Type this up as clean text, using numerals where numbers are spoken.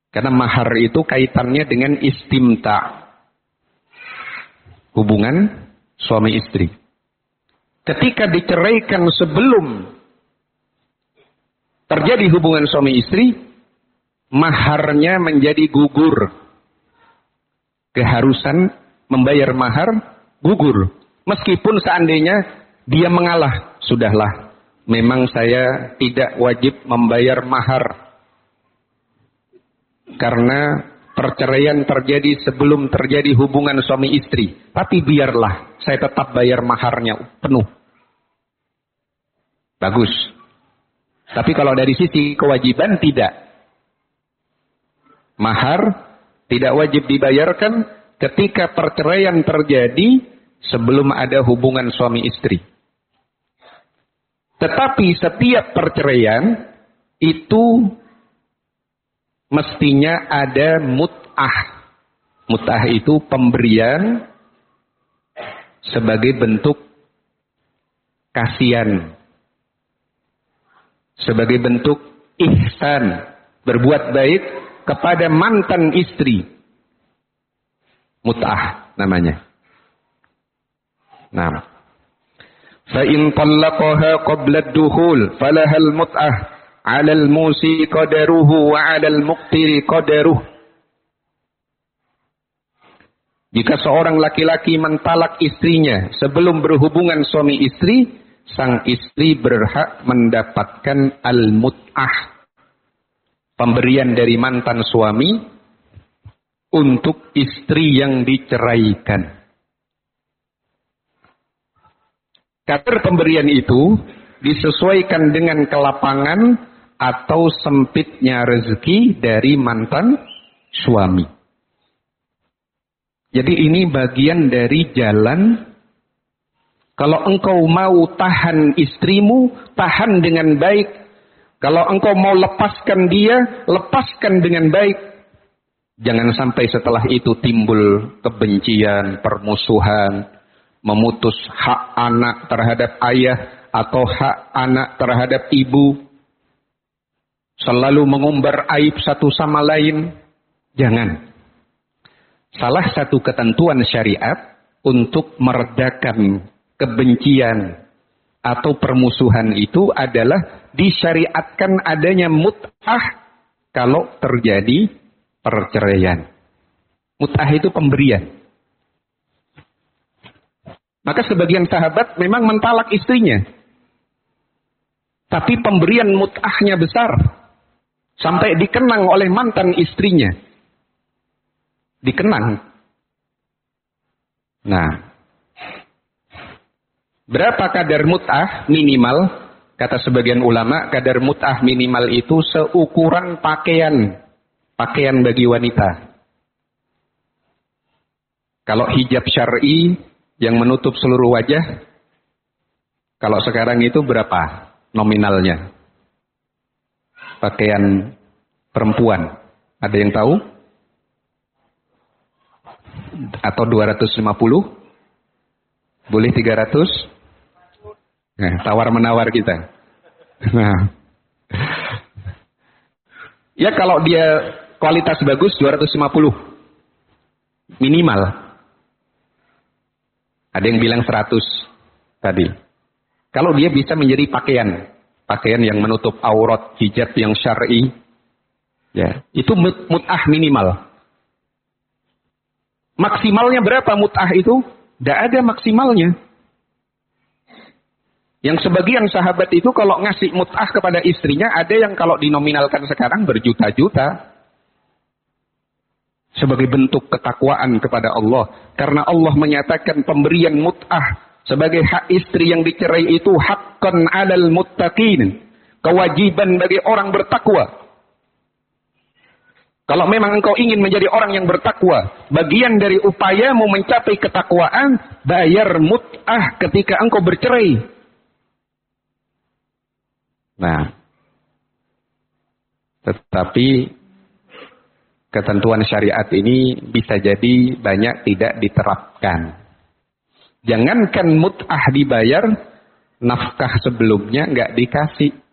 Karena mahar itu kaitannya dengan istimta. Hubungan suami istri. Ketika diceraikan sebelum terjadi hubungan suami istri, maharnya menjadi gugur. Keharusan membayar mahar gugur. Meskipun seandainya dia mengalah, sudahlah, memang saya tidak wajib membayar mahar. Karena perceraian terjadi sebelum terjadi hubungan suami istri. Tapi biarlah, saya tetap bayar maharnya penuh. Bagus. Tapi kalau dari sisi kewajiban tidak. Mahar tidak wajib dibayarkan ketika perceraian terjadi sebelum ada hubungan suami istri. Tetapi setiap perceraian itu mestinya ada mut'ah. Mut'ah itu pemberian sebagai bentuk kasihan. Sebagai bentuk ihsan, berbuat baik kepada mantan istri. Mut'ah namanya. Nah, fa in talaqaha qabla ad-dukhul falaha al-mut'ah 'ala al-musi qadaruhu wa 'ala al-muqtiri qadaruhu. Jika seorang laki-laki mentalak istrinya sebelum berhubungan suami istri, sang istri berhak mendapatkan al-mut'ah, pemberian dari mantan suami untuk istri yang diceraikan. Kadar pemberian itu disesuaikan dengan kelapangan atau sempitnya rezeki dari mantan suami. Jadi ini bagian dari jalan. Kalau engkau mau tahan istrimu, tahan dengan baik. Kalau engkau mau lepaskan dia, lepaskan dengan baik. Jangan sampai setelah itu timbul kebencian, permusuhan, memutus hak anak terhadap ayah atau hak anak terhadap ibu. Selalu mengumbar aib satu sama lain. Jangan. Salah satu ketentuan syariat untuk meredakan kebencian atau permusuhan itu adalah disyariatkan adanya mut'ah kalau terjadi perceraian. Mut'ah itu pemberian. Maka sebagian sahabat memang mentalak istrinya. Tapi pemberian mut'ahnya besar. Sampai dikenang oleh mantan istrinya. Dikenang. Nah, berapa kadar mut'ah minimal? Kata sebagian ulama, kadar mut'ah minimal itu seukuran pakaian. Pakaian bagi wanita. Kalau hijab syar'i yang menutup seluruh wajah, kalau sekarang itu berapa nominalnya? Pakaian perempuan. Ada yang tahu? Atau 250? Boleh 300? Nah, tawar-menawar kita. Nah. Ya kalau dia kualitas bagus 250. Minimal. Ada yang bilang 100 tadi. Kalau dia bisa menjadi pakaian. Pakaian yang menutup aurat, hijab yang syar'i. Ya, itu mut'ah minimal. Maksimalnya berapa mut'ah itu? Tidak ada maksimalnya. Yang sebagian sahabat itu kalau ngasih mut'ah kepada istrinya, ada yang kalau dinominalkan sekarang berjuta-juta. Sebagai bentuk ketakwaan kepada Allah. Karena Allah menyatakan pemberian mut'ah sebagai hak istri yang dicerai itu haqqan 'alal muttaqin. Kewajiban bagi orang bertakwa. Kalau memang engkau ingin menjadi orang yang bertakwa, bagian dari upayamu mencapai ketakwaan, bayar mut'ah ketika engkau bercerai. Nah, tetapi ketentuan syariat ini bisa jadi banyak tidak diterapkan. Jangankan mut'ah dibayar, nafkah sebelumnya nggak dikasih.